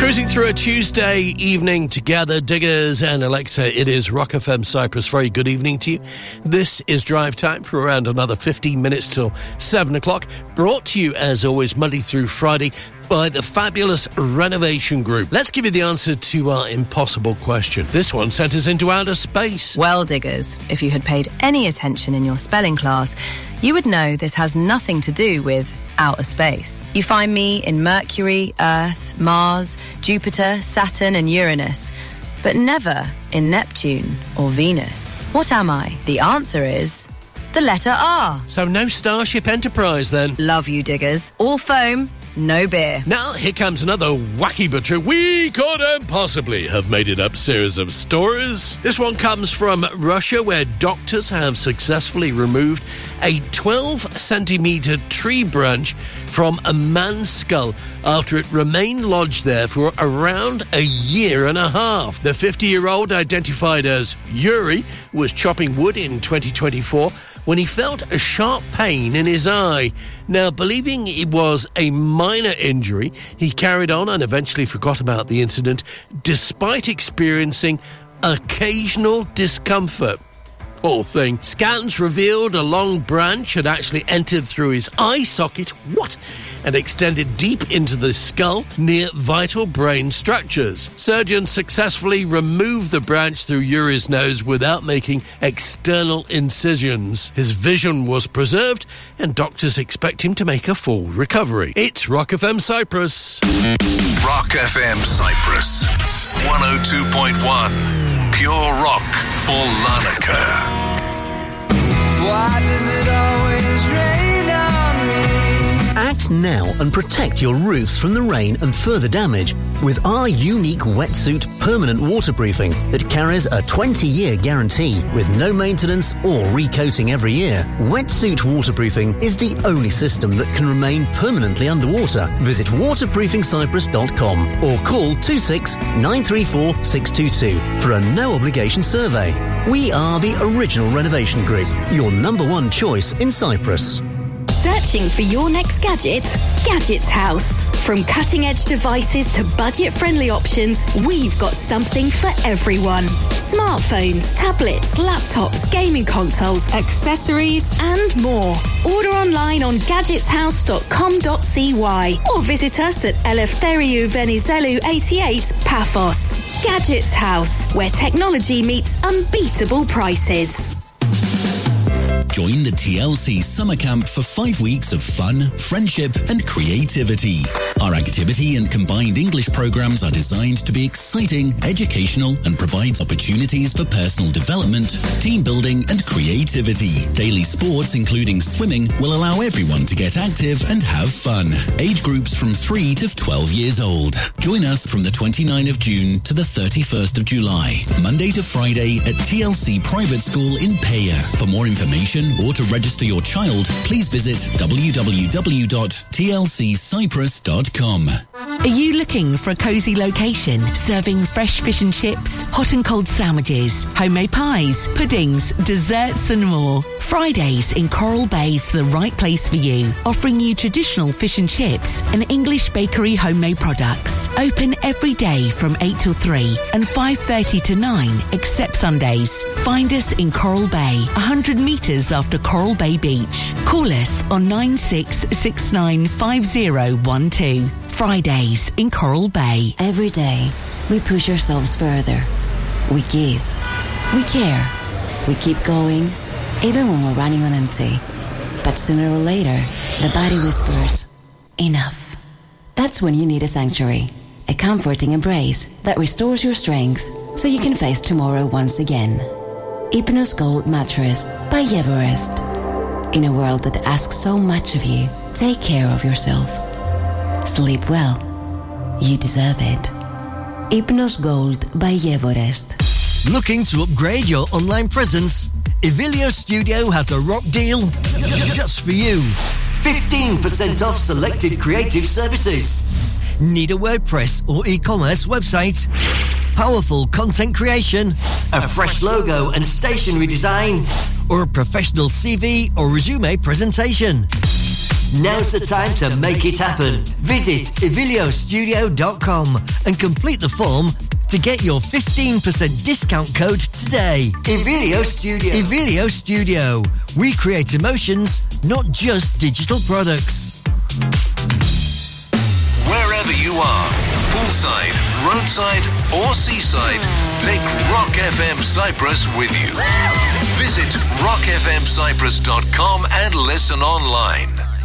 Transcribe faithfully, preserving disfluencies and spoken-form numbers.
Cruising through a Tuesday evening together, Diggers and Alexa. It is Rock F M Cyprus. Very good evening to you. This is Drive Time for around another fifteen minutes till seven o'clock. Brought to you, as always, Monday through Friday by the fabulous Renovation Group. Let's give you the answer to our impossible question. This one sent us into outer space. Well, Diggers, if you had paid any attention in your spelling class, you would know this has nothing to do with outer space. You find me in Mercury, Earth, Mars, Jupiter, Saturn and Uranus, but never in Neptune or Venus. What am I? The answer is the letter R. So no Starship Enterprise then? Love you, Diggers. All foam, no beer. Now, here comes another wacky but true, we couldn't possibly have made it up series of stories. This one comes from Russia, where doctors have successfully removed a twelve centimetre tree branch from a man's skull after it remained lodged there for around a year and a half. The fifty-year-old, identified as Yuri, was chopping wood in twenty twenty-four when he felt a sharp pain in his eye. Now, believing it was a minor injury, he carried on and eventually forgot about the incident, despite experiencing occasional discomfort. Poor thing. Scans revealed a long branch had actually entered through his eye socket, what? And extended deep into the skull near vital brain structures. Surgeons successfully removed the branch through Yuri's nose without making external incisions. His vision was preserved, and doctors expect him to make a full recovery. It's Rock F M Cyprus. Rock F M Cyprus. one oh two point one. Pure rock for Larnaca. Why does it always rain on me? Act now and protect your roofs from the rain and further damage with our unique wetsuit permanent waterproofing that carries a twenty-year guarantee with no maintenance or recoating every year. Wetsuit waterproofing is the only system that can remain permanently underwater. Visit waterproofing cyprus dot com or call two six nine three four six two two for a no-obligation survey. We are the original Renovation Group, your number one choice in Cyprus. Searching for your next gadget? Gadgets House. From cutting-edge devices to budget-friendly options, we've got something for everyone. Smartphones, tablets, laptops, gaming consoles, accessories, and more. Order online on gadgets house dot com dot c y or visit us at Eleftheriou Venizelou eighty-eight, Paphos. Gadgets House, where technology meets unbeatable prices. Join the T L C Summer Camp for five weeks of fun, friendship and creativity. Our activity and combined English programs are designed to be exciting, educational and provides opportunities for personal development, team building and creativity. Daily sports, including swimming, will allow everyone to get active and have fun. Age groups from three to twelve years old. Join us from the twenty-ninth of June to the thirty-first of July, Monday to Friday at T L C Private School in Paya. For more information or to register your child, please visit w w w dot t l c cyprus dot com. Are you looking for a cosy location serving fresh fish and chips, hot and cold sandwiches, homemade pies, puddings, desserts and more? Fridays in Coral Bay is the right place for you, offering you traditional fish and chips and English bakery homemade products. Open every day from eight till three and five thirty to nine, except Sundays. Find us in Coral Bay, one hundred metres after Coral Bay Beach. Call us on nine six six nine five zero one two. Fridays in Coral Bay. Every day, we push ourselves further. We give. We care. We keep going, even when we're running on empty. But sooner or later, the body whispers, enough. That's when you need a sanctuary. A comforting embrace that restores your strength so you can face tomorrow once again. Hypnos Gold Mattress by Everest. In a world that asks so much of you, take care of yourself. Sleep well. You deserve it. Hypnos Gold by Everest. Looking to upgrade your online presence? Evilio Studio has a rock deal just for you. fifteen percent off selected creative services. Need a WordPress or e-commerce website? Powerful content creation? A fresh logo and stationery design? Or a professional C V or resume presentation? Now's the time to make it happen. Visit evilio studio dot com and complete the form to get your fifteen percent discount code today. Evilio Studio. Evilio Studio. We create emotions, not just digital products. Wherever you are, poolside, roadside or seaside, take Rock F M Cyprus with you. Visit rock f m cyprus dot com and listen online.